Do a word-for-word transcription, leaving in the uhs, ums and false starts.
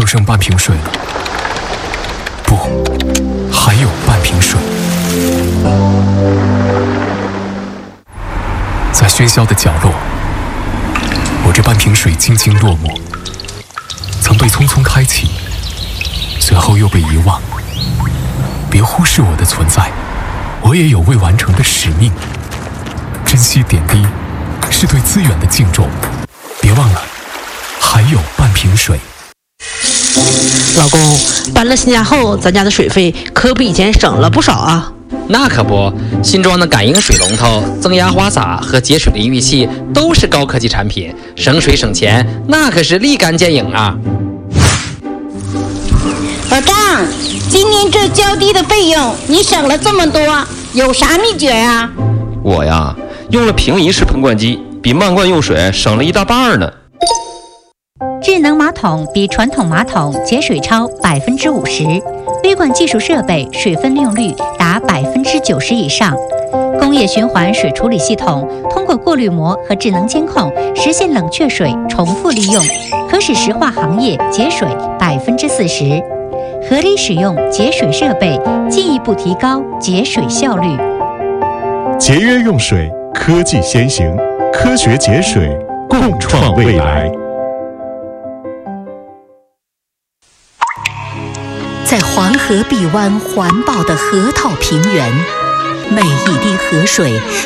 就剩半瓶水了。不，还有半瓶水。在喧嚣的角落，我这半瓶水静静落寞，曾被匆匆开启，随后又被遗忘。别忽视我的存在，我也有未完成的使命。珍惜点滴，是对资源的敬重。别忘了，还有半瓶水。 老公，搬了新家后，咱家的水费可比以前省了不少啊。 那可不，新装的感应水龙头、增压花洒和节水的滤器都是高科技产品，省水省钱，那可是立竿见影啊！ 老张，今年这浇地的费用你省了这么多，有啥秘诀呀？ 我呀，用了平移式喷灌机，比漫灌用水省了一大半呢。 智能马桶比传统马桶节水超百分之五十，滤管技术设备水分利用率达百分之九十以上。工业循环水处理系统通过过滤膜和智能监控，实现冷却水重复利用，可使石化行业节水百分之四十。合理使用节水设备，进一步提高节水效率。 节约用水，科技先行，科学节水，共创未来。 在黄河碧湾环抱的河套平原，每一滴河水